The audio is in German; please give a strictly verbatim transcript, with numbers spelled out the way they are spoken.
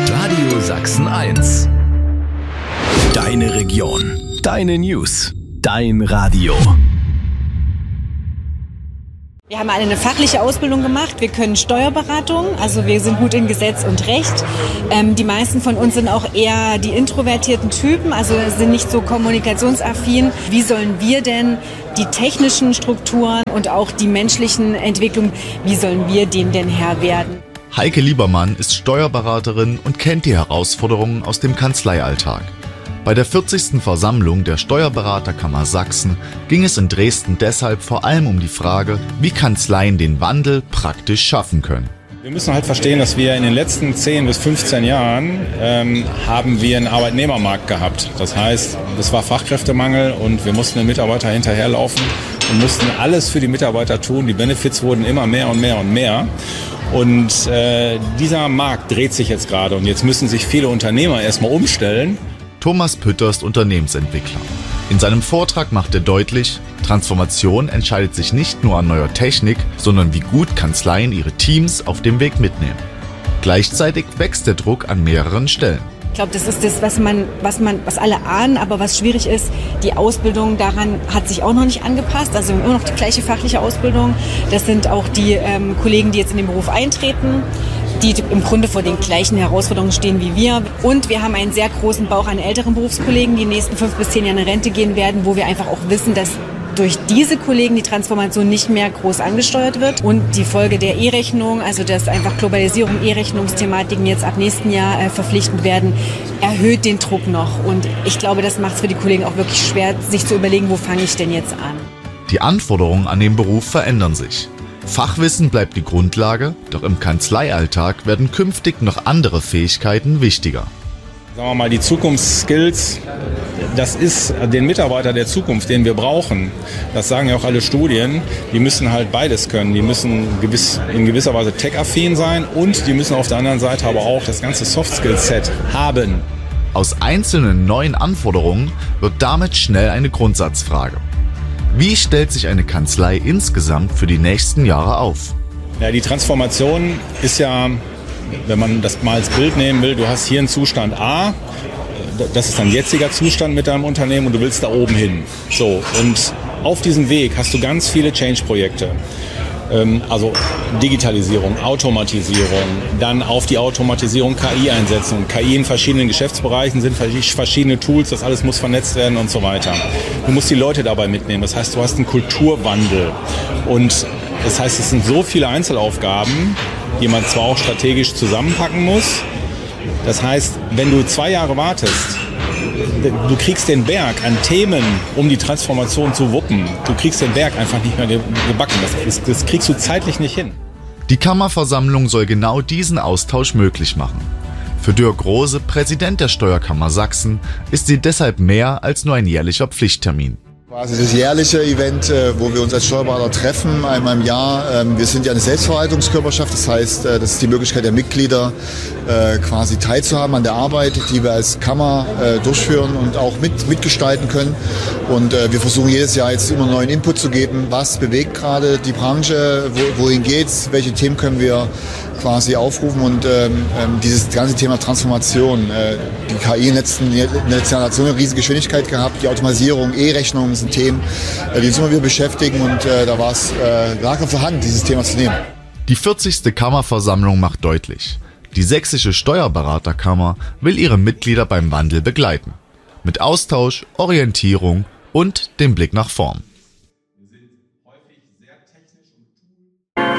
Radio Sachsen eins. Deine Region. Deine News. Dein Radio. Wir haben alle eine fachliche Ausbildung gemacht. Wir können Steuerberatung, also wir sind gut in Gesetz und Recht. Ähm, die meisten von uns sind auch eher die introvertierten Typen, also sind nicht so kommunikationsaffin. Wie sollen wir denn die technischen Strukturen und auch die menschlichen Entwicklungen, wie sollen wir dem denn Herr werden? Heike Liebermann ist Steuerberaterin und kennt die Herausforderungen aus dem Kanzleialltag. Bei der vierzigsten Versammlung der Steuerberaterkammer Sachsen ging es in Dresden deshalb vor allem um die Frage, wie Kanzleien den Wandel praktisch schaffen können. Wir müssen halt verstehen, dass wir in den letzten zehn bis fünfzehn Jahren ähm, haben wir einen Arbeitnehmermarkt gehabt. Das heißt, es war Fachkräftemangel und wir mussten den Mitarbeiter hinterherlaufen und mussten alles für die Mitarbeiter tun. Die Benefits wurden immer mehr und mehr und mehr. Und äh, dieser Markt dreht sich jetzt gerade und jetzt müssen sich viele Unternehmer erstmal umstellen. Thomas Pütter ist Unternehmensentwickler. In seinem Vortrag macht er deutlich, Transformation entscheidet sich nicht nur an neuer Technik, sondern wie gut Kanzleien ihre Teams auf dem Weg mitnehmen. Gleichzeitig wächst der Druck an mehreren Stellen. Ich glaube, das ist das, was man, was man, was alle ahnen, aber was schwierig ist, die Ausbildung daran hat sich auch noch nicht angepasst. Also wir haben immer noch die gleiche fachliche Ausbildung. Das sind auch die ähm, Kollegen, die jetzt in den Beruf eintreten, die im Grunde vor den gleichen Herausforderungen stehen wie wir. Und wir haben einen sehr großen Bauch an älteren Berufskollegen, die in den nächsten fünf bis zehn Jahren in Rente gehen werden, wo wir einfach auch wissen, dass durch diese Kollegen die Transformation nicht mehr groß angesteuert wird. Und die Folge der E-Rechnung, also dass einfach Globalisierung, E-Rechnungsthematiken jetzt ab nächsten Jahr äh, verpflichtend werden, erhöht den Druck noch. Und ich glaube, das macht es für die Kollegen auch wirklich schwer, sich zu überlegen, wo fange ich denn jetzt an. Die Anforderungen an den Beruf verändern sich. Fachwissen bleibt die Grundlage, doch im Kanzleialltag werden künftig noch andere Fähigkeiten wichtiger. Sagen wir mal, die Zukunftsskills, das ist den Mitarbeiter der Zukunft, den wir brauchen. Das sagen ja auch alle Studien. Die müssen halt beides können. Die müssen gewiss, in gewisser Weise tech-affin sein und die müssen auf der anderen Seite aber auch das ganze Soft-Skill-Set haben. Aus einzelnen neuen Anforderungen wird damit schnell eine Grundsatzfrage. Wie stellt sich eine Kanzlei insgesamt für die nächsten Jahre auf? Ja, die Transformation ist ja, wenn man das mal als Bild nehmen will, du hast hier einen Zustand A, das ist dein jetziger Zustand mit deinem Unternehmen und du willst da oben hin. So, und auf diesem Weg hast du ganz viele Change-Projekte. Ähm, also Digitalisierung, Automatisierung, dann auf die Automatisierung K I einsetzen. K I in verschiedenen Geschäftsbereichen sind verschiedene Tools, das alles muss vernetzt werden und so weiter. Du musst die Leute dabei mitnehmen, das heißt, du hast einen Kulturwandel und das heißt, es sind so viele Einzelaufgaben, die man zwar auch strategisch zusammenpacken muss. Das heißt, wenn du zwei Jahre wartest, du kriegst den Berg an Themen, um die Transformation zu wuppen. Du kriegst den Berg einfach nicht mehr gebacken. Das, das kriegst du zeitlich nicht hin. Die Kammerversammlung soll genau diesen Austausch möglich machen. Für Dirk Rose, Präsident der Steuerkammer Sachsen, ist sie deshalb mehr als nur ein jährlicher Pflichttermin. Quasi das jährliche Event, wo wir uns als Steuerberater treffen, einmal im Jahr. Wir sind ja eine Selbstverwaltungskörperschaft, das heißt, das ist die Möglichkeit der Mitglieder, quasi teilzuhaben an der Arbeit, die wir als Kammer durchführen und auch mit, mitgestalten können. Und wir versuchen jedes Jahr jetzt immer neuen Input zu geben, was bewegt gerade die Branche, wohin geht's, welche Themen können wir quasi aufrufen und ähm, dieses ganze Thema Transformation. Äh, die K I in den letzten, in den letzten Jahren hat so eine riesige Geschwindigkeit gehabt, die Automatisierung, E-Rechnungen sind Themen, äh, die uns immer wieder beschäftigen und äh, da war es äh, lag auf der Hand, dieses Thema zu nehmen. Die vierzigste Kammerversammlung macht deutlich, die Sächsische Steuerberaterkammer will ihre Mitglieder beim Wandel begleiten. Mit Austausch, Orientierung und dem Blick nach vorn.